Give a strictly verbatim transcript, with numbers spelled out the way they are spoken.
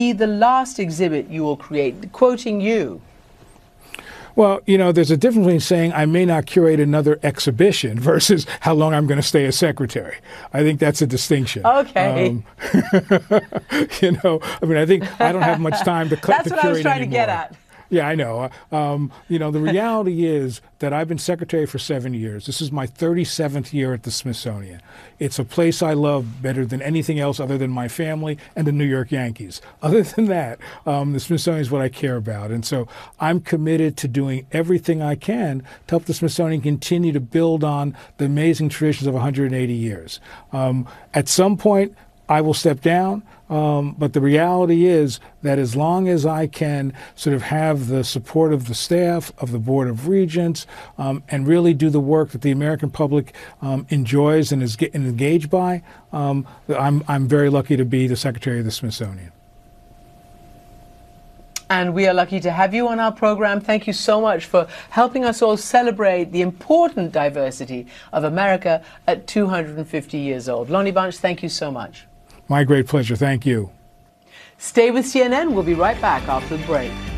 the last exhibit you will create? Quoting you. Well, you know, there's a difference between saying I may not curate another exhibition versus how long I'm going to stay as secretary. I think that's a distinction. Okay. Um, you know, I mean, I think I don't have much time to, that's to what curate I was trying anymore. to get at. Yeah, I know. Um, you know, the reality is that I've been secretary for seven years. This is my thirty-seventh year at the Smithsonian. It's a place I love better than anything else other than my family and the New York Yankees. Other than that, um, the Smithsonian is what I care about. And so I'm committed to doing everything I can to help the Smithsonian continue to build on the amazing traditions of one hundred eighty years. Um, at some point, I will step down, um, but the reality is that as long as I can sort of have the support of the staff, of the Board of Regents, um, and really do the work that the American public um, enjoys and is get, and engaged by, um, I'm, I'm very lucky to be the Secretary of the Smithsonian. And we are lucky to have you on our program. Thank you so much for helping us all celebrate the important diversity of America at two hundred fifty years old. Lonnie Bunch, thank you so much. My great pleasure. Thank you. Stay with C N N. We'll be right back after the break.